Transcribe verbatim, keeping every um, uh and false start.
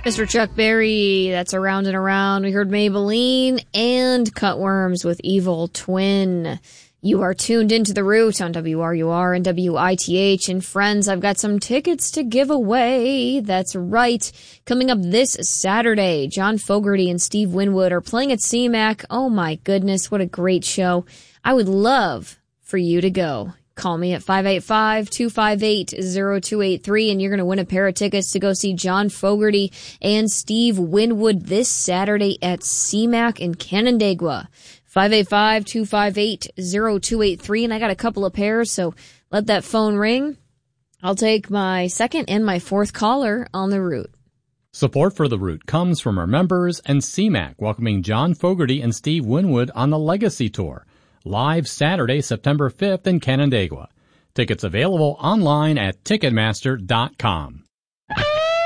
Mister Chuck Berry, that's Around and Around. We heard Maybelline and Cutworms with Evil Twin. You are tuned into The Root on W R U R and W I T H. And friends, I've got some tickets to give away. That's right. Coming up this Saturday, John Fogerty and Steve Winwood are playing at C MAC. Oh my goodness, what a great show. I would love for you to go. Call me at five eight five, two five eight, zero two eight three, and you're going to win a pair of tickets to go see John Fogerty and Steve Winwood this Saturday at C MAC in Canandaigua. five eight five, two five eight, zero two eight three, and I got a couple of pairs, so let that phone ring. I'll take my second and my fourth caller on The Root. Support for The Root comes from our members and C MAC, welcoming John Fogerty and Steve Winwood on the Legacy Tour. Live Saturday, September fifth in Canandaigua. Tickets available online at Ticketmaster dot com.